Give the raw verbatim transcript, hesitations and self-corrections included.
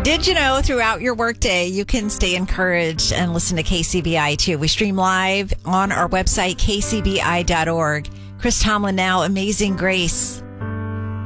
Did you know throughout your workday, you can stay encouraged and listen to K C B I too? We stream live on our website, k c b i dot org. Chris Tomlin now, Amazing Grace.